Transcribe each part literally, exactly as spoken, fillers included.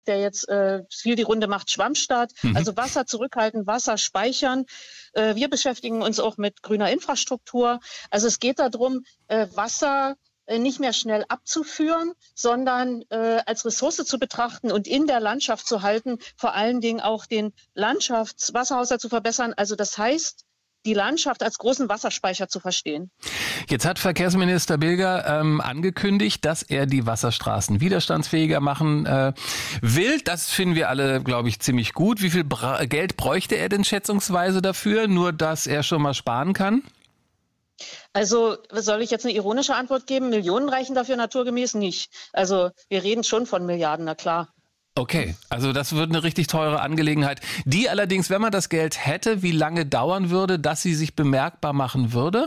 der jetzt äh, viel die Runde macht, Schwammstaat. Mhm. Also Wasser zurückhalten, Wasser speichern. Äh, wir beschäftigen uns auch mit grüner Infrastruktur. Also es geht darum, äh, Wasser äh, nicht mehr schnell abzuführen, sondern äh, als Ressource zu betrachten und in der Landschaft zu halten, vor allen Dingen auch den Landschaftswasserhaushalt zu verbessern. Also das heißt, die Landschaft als großen Wasserspeicher zu verstehen. Jetzt hat Verkehrsminister Bilger ähm, angekündigt, dass er die Wasserstraßen widerstandsfähiger machen äh, will. Das finden wir alle, glaube ich, ziemlich gut. Wie viel Bra- Geld bräuchte er denn schätzungsweise dafür? Nur, dass er schon mal sparen kann? Also soll ich jetzt eine ironische Antwort geben? Millionen reichen dafür naturgemäß nicht. Also wir reden schon von Milliarden, na klar. Okay, also das wird eine richtig teure Angelegenheit, die allerdings, wenn man das Geld hätte, wie lange dauern würde, dass sie sich bemerkbar machen würde?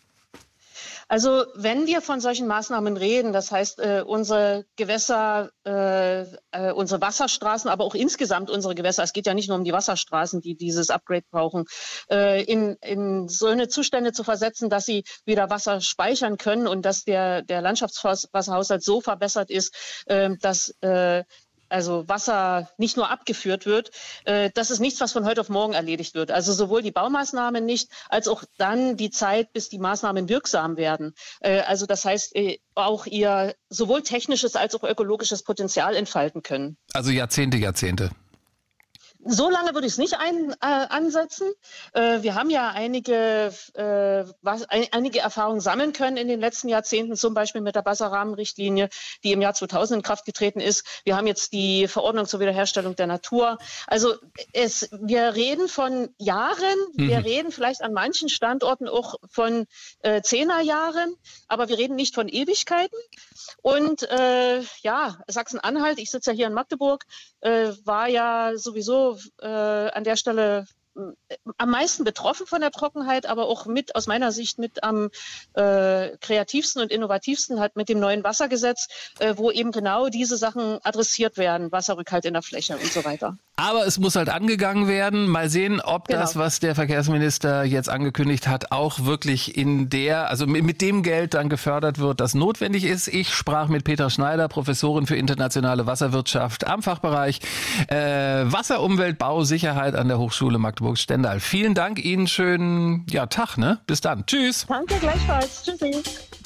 Also wenn wir von solchen Maßnahmen reden, das heißt äh, unsere Gewässer, äh, äh, unsere Wasserstraßen, aber auch insgesamt unsere Gewässer, es geht ja nicht nur um die Wasserstraßen, die dieses Upgrade brauchen, äh, in, in so eine Zustände zu versetzen, dass sie wieder Wasser speichern können und dass der, der Landschaftswasserhaushalt so verbessert ist, äh, dass äh, also Wasser nicht nur abgeführt wird, äh, das ist nichts, was von heute auf morgen erledigt wird. Also sowohl die Baumaßnahmen nicht, als auch dann die Zeit, bis die Maßnahmen wirksam werden. Äh, also das heißt, äh, auch ihr sowohl technisches als auch ökologisches Potenzial entfalten können. Also Jahrzehnte, Jahrzehnte. So lange würde ich es nicht ein, äh, ansetzen. Äh, wir haben ja einige, äh, was, ein, einige Erfahrungen sammeln können in den letzten Jahrzehnten, zum Beispiel mit der Wasserrahmenrichtlinie, die im Jahr zweitausend in Kraft getreten ist. Wir haben jetzt die Verordnung zur Wiederherstellung der Natur. Also es, wir reden von Jahren, mhm. wir reden vielleicht an manchen Standorten auch von äh, Zehnerjahren, aber wir reden nicht von Ewigkeiten. Und äh, ja, Sachsen-Anhalt, ich sitze ja hier in Magdeburg, äh, war ja sowieso äh, an der Stelle äh, am meisten betroffen von der Trockenheit, aber auch mit, aus meiner Sicht, mit am äh, kreativsten und innovativsten halt mit dem neuen Wassergesetz, äh, wo eben genau diese Sachen adressiert werden, Wasserrückhalt in der Fläche und so weiter. Aber es muss halt angegangen werden. Mal sehen, ob genau. das, was der Verkehrsminister jetzt angekündigt hat, auch wirklich in der, also mit dem Geld dann gefördert wird, das notwendig ist. Ich sprach mit Petra Schneider, Professorin für internationale Wasserwirtschaft am Fachbereich äh, Wasser, Umwelt, Bau, Sicherheit an der Hochschule Magdeburg-Stendal. Vielen Dank Ihnen, schönen ja, Tag, ne? Bis dann. Tschüss. Danke, gleichfalls. Tschüssi.